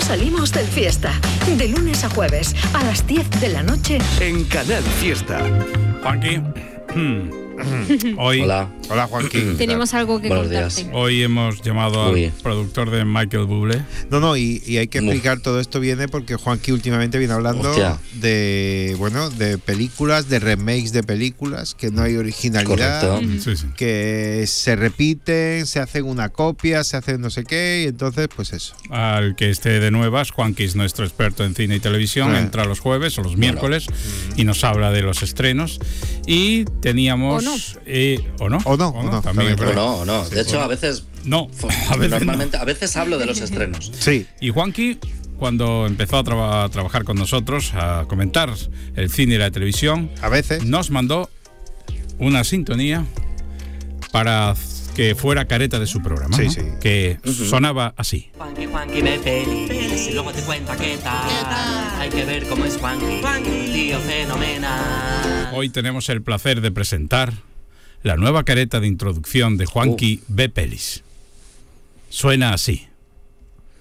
salimos del Fiesta. De lunes a jueves, a las 10 de la noche. En Canal Fiesta. Juanqui. Hoy, Hola, Juanqui. Tenemos algo que Buenos contarte. días. Hoy hemos llamado al productor de Michael Bublé. No, y hay que explicar, todo esto viene porque Juanqui últimamente viene hablando de películas, de remakes de películas, que no hay originalidad, que se repiten, se hacen una copia, se hacen no sé qué, y entonces pues eso. Al que esté de nuevas, Juanqui es nuestro experto en cine y televisión, entra los jueves o los miércoles y nos habla de los estrenos. Y teníamos... ¿O no? También, no. De hecho, a veces... No, normalmente, a veces hablo de los estrenos. Sí. Y Juanqui, cuando empezó a trabajar con nosotros, a comentar el cine y la televisión, a veces nos mandó una sintonía para que fuera careta de su programa, sí, ¿no? sí. Que sonaba así. Juanqui ve pelis y luego te cuenta qué tal. Hay que ver cómo es Juanqui, tío fenomenal. Hoy tenemos el placer de presentar la nueva careta de introducción de Juanqui ve pelis. Suena así.